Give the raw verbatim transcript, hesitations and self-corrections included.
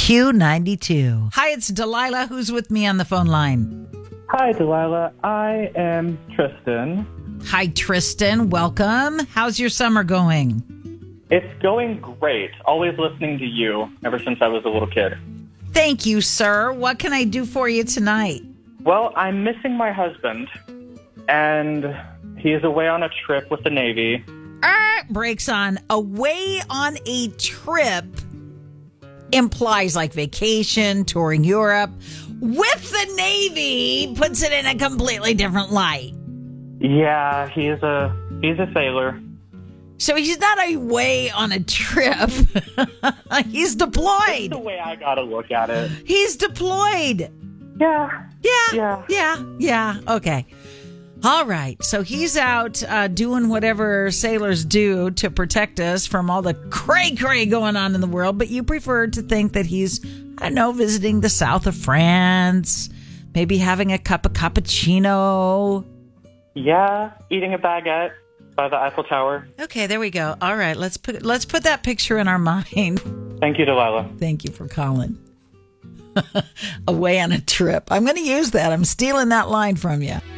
Q ninety-two. Hi, it's Delilah. Who's with me on the phone line? Hi, Delilah. I am Tristan. Hi, Tristan. Welcome. How's your summer going? It's going great. Always listening to you ever since I was a little kid. Thank you, sir. What can I do for you tonight? Well, I'm missing my husband, and he is away on a trip with the Navy. Uh, breaks on. Away on a trip implies like vacation, touring Europe. With the Navy puts it in a completely different light. Yeah, he's a he's a sailor. So he's not away on a trip. He's deployed. That's the way I gotta look at it. He's deployed. Yeah. Yeah. Yeah. Yeah. Yeah. Okay. All right. So he's out uh, doing whatever sailors do to protect us from all the cray-cray going on in the world. But you prefer to think that he's, I don't know, visiting the south of France, maybe having a cup of cappuccino. Yeah, eating a baguette by the Eiffel Tower. Okay, there we go. All right, let's put let's put that picture in our mind. Thank you, Delilah. Thank you for calling. Away on a trip. I'm going to use that. I'm stealing that line from you.